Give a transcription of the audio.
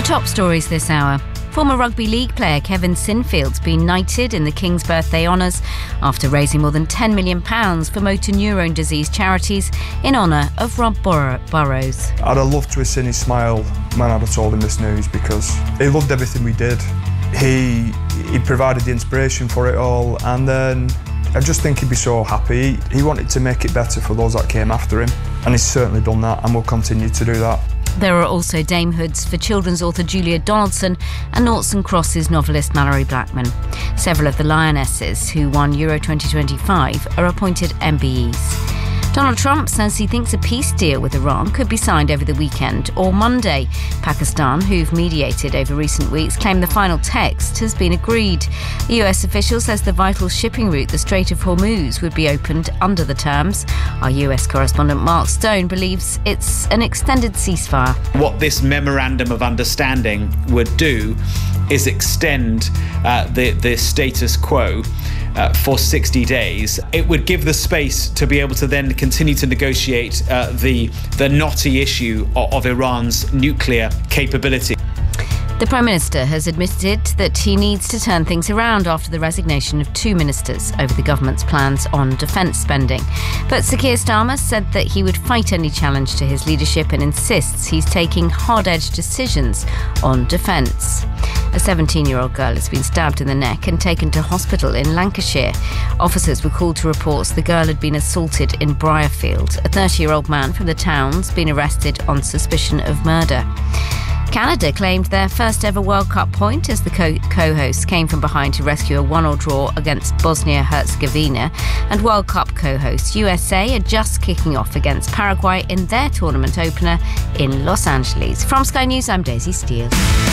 top stories this hour. Former rugby league player Kevin Sinfield's been knighted in the King's Birthday Honours after raising more than £10 million for motor neurone disease charities in honour of Rob Burrows. I'd have loved to have seen his smile when I'd have told him this news, because he loved everything we did. He provided the inspiration for it all, and then I just think he'd be so happy. He wanted to make it better for those that came after him, and he's certainly done that and will continue to do that. There are also damehoods for children's author Julia Donaldson and Noughts and Crosses novelist Malorie Blackman. Several of the Lionesses who won Euro 2025 are appointed MBEs. Donald Trump says he thinks a peace deal with Iran could be signed over the weekend or Monday. Pakistan, who've mediated over recent weeks, claim the final text has been agreed. The US official says the vital shipping route, the Strait of Hormuz, would be opened under the terms. Our US correspondent Mark Stone believes it's an extended ceasefire. What this memorandum of understanding would do is extend the status quo for 60 days. It would give the space to be able to then continue to negotiate the knotty issue of Iran's nuclear capability. The Prime Minister has admitted that he needs to turn things around after the resignation of 2 ministers over the government's plans on defence spending. But Sir Keir Starmer said that he would fight any challenge to his leadership and insists he's taking hard-edged decisions on defence. A 17-year-old girl has been stabbed in the neck and taken to hospital in Lancashire. Officers were called to reports the girl had been assaulted in Briarfield. A 30-year-old man from the town's been arrested on suspicion of murder. Canada claimed their first ever World Cup point as the co-hosts came from behind to rescue a 1-1 draw against Bosnia-Herzegovina. And World Cup co-hosts USA are just kicking off against Paraguay in their tournament opener in Los Angeles. From Sky News, I'm Daisy Steele.